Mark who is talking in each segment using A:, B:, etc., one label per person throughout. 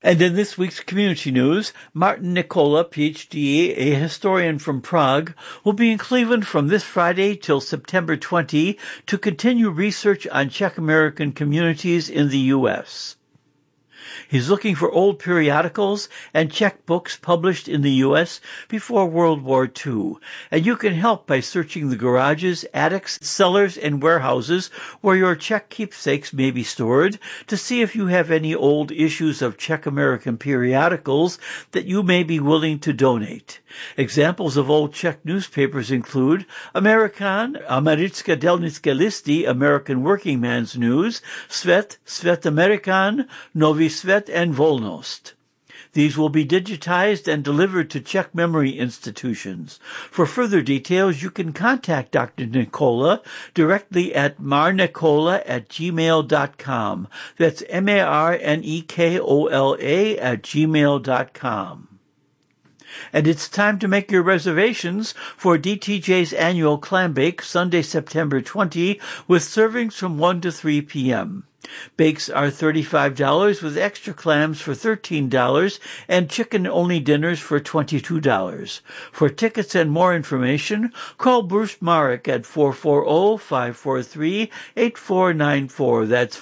A: And in this week's community news, Martin Nicola, PhD, a historian from Prague, will be in Cleveland from this Friday till September 20 to continue research on Czech American communities in the U.S. He's looking for old periodicals and Czech books published in the U.S. before World War II, and you can help by searching the garages, attics, cellars, and warehouses where your Czech keepsakes may be stored to see if you have any old issues of Czech American periodicals that you may be willing to donate. Examples of old Czech newspapers include Amerikan, Americká delnické listy, American Working Man's News, Svět, Svět Amerikan, Nový Svět, and Volnost. These will be digitized and delivered to Czech memory institutions. For further details, you can contact Dr. Nicola directly at marnicola@gmail.com. That's marnekola@gmail.com. And it's time to make your reservations for DTJ's annual clam bake Sunday, September 20, with servings from 1 to 3 p.m. Bakes are $35 with extra clams for $13 and chicken-only dinners for $22. For tickets and more information, call Bruce Marek at 440-543-8494. That's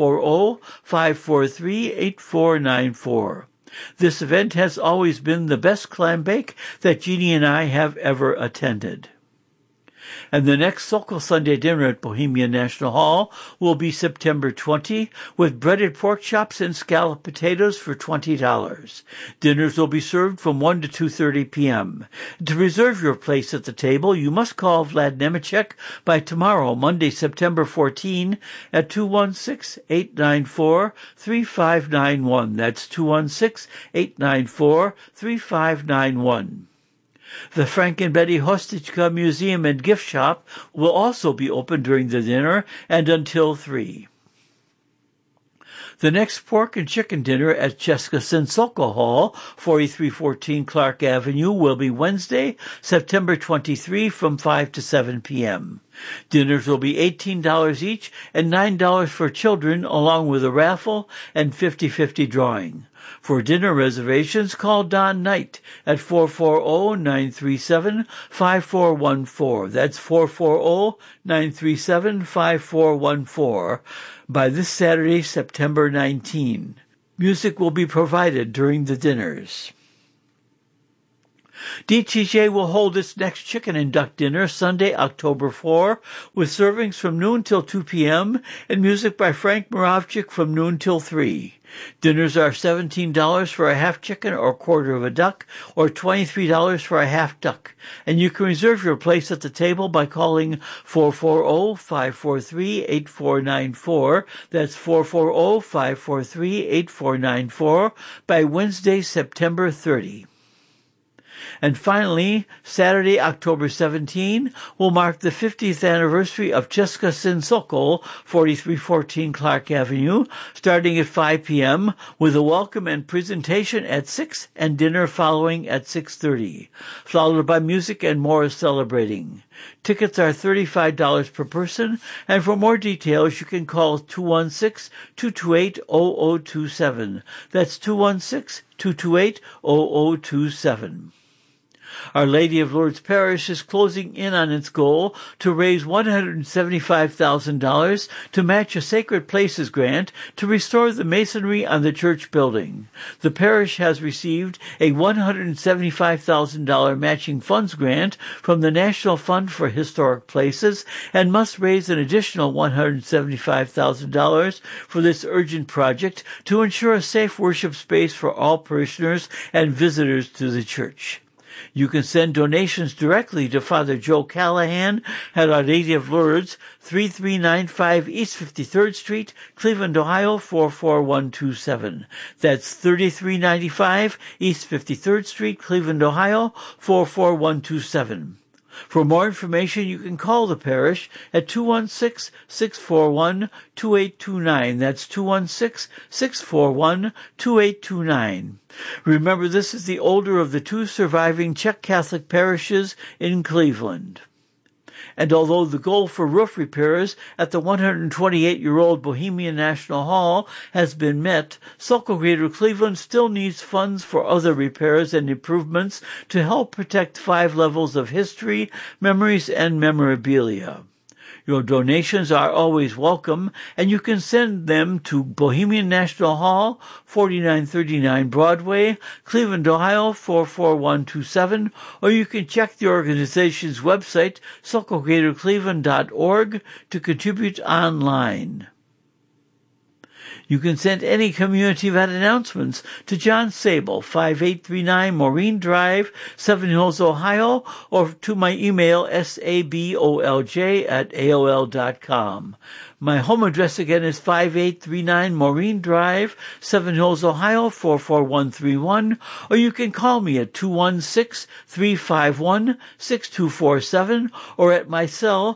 A: 440-543-8494. This event has always been the best clam bake that Jeannie and I have ever attended. And the next Sokol Sunday dinner at Bohemia National Hall will be September 20, with breaded pork chops and scalloped potatoes for $20. Dinners will be served from 1 to 2:30 p.m. To reserve your place at the table, you must call Vlad Nemechek by tomorrow, Monday, September 14, at 216-894-3591. That's 216-894-3591. The Frank and Betty Hostichka Museum and Gift Shop will also be open during the dinner and until 3. The next pork and chicken dinner at Česká Sensoko Hall, 4314 Clark Avenue, will be Wednesday, September 23 from 5 to 7 p.m. Dinners will be $18 each and $9 for children, along with a raffle and 50-50 drawing. For dinner reservations, call Don Knight at 440-937-5414. That's 440-937-5414 by this Saturday, September 19. Music will be provided during the dinners. DTJ will hold its next chicken and duck dinner Sunday, October 4, with servings from noon till 2 p.m. and music by Frank Moravchik from noon till 3. Dinners are $17 for a half chicken or quarter of a duck, or $23 for a half duck. And you can reserve your place at the table by calling 440-543-8494. That's 440-543-8494 by Wednesday, September 30. And finally, Saturday, October 17, will mark the 50th anniversary of Česká Sensoko, 4314 Clark Avenue, starting at 5 p.m., with a welcome and presentation at 6 and dinner following at 6:30, followed by music and more celebrating. Tickets are $35 per person, and for more details, you can call 216-228-0027. That's 216-228-0027. Our Lady of Lourdes Parish is closing in on its goal to raise $175,000 to match a Sacred Places grant to restore the masonry on the church building. The parish has received a $175,000 matching funds grant from the National Fund for Historic Places and must raise an additional $175,000 for this urgent project to ensure a safe worship space for all parishioners and visitors to the church. You can send donations directly to Father Joe Callahan at Our Lady of Lourdes, 3395 East 53rd Street, Cleveland, Ohio, 44127. That's 3395 East 53rd Street, Cleveland, Ohio, 44127. For more information, you can call the parish at 216-641-2829. That's 216-641-2829. Remember, this is the older of the two surviving Czech Catholic parishes in Cleveland. And although the goal for roof repairs at the 128-year-old Bohemian National Hall has been met, Sulco Greater Cleveland still needs funds for other repairs and improvements to help protect 5 levels of history, memories, and memorabilia. Your donations are always welcome, and you can send them to Bohemian National Hall, 4939 Broadway, Cleveland, Ohio, 44127, or you can check the organization's website, sulcogreatercleveland.org, to contribute online. You can send any community event announcements to John Sable, 5839 Maureen Drive, Seven Hills, Ohio, or to my email, sabolj@aol.com. My home address again is 5839 Maureen Drive, Seven Hills, Ohio, 44131, or you can call me at 216-351-6247 or at my cell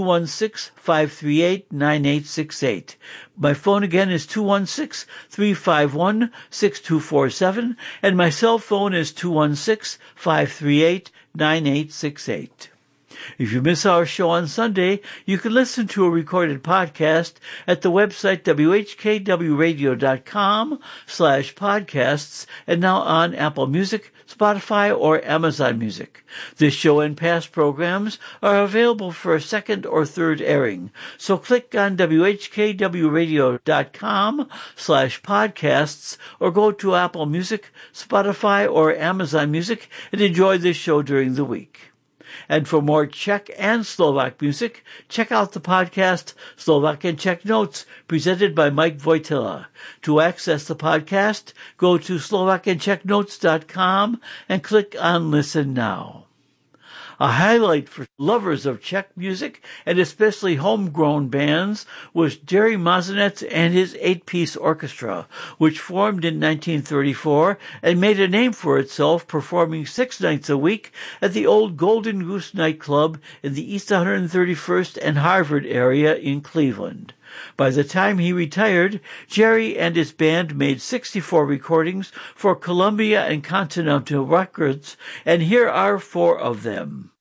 A: 216-538-9868. My phone again is 216-351-6247 and my cell phone is 216-538-9868. If you miss our show on Sunday, you can listen to a recorded podcast at the website whkwradio.com/podcasts and now on Apple Music, Spotify, or Amazon Music. This show and past programs are available for a second or third airing. So click on whkwradio.com/podcasts or go to Apple Music, Spotify, or Amazon Music and enjoy this show during the week. And for more Czech and Slovak music, check out the podcast Slovak and Czech Notes, presented by Mike Wojtyla. To access the podcast, go to slovakandczechnotes.com and click on Listen Now. A highlight for lovers of Czech music, and especially homegrown bands, was Jerry Mazanec and his 8-piece orchestra, which formed in 1934 and made a name for itself performing 6 nights a week at the old Golden Goose nightclub in the East 131st and Harvard area in Cleveland. By the time he retired, Jerry and his band made 64 recordings for Columbia and Continental Records, and here are 4 of them.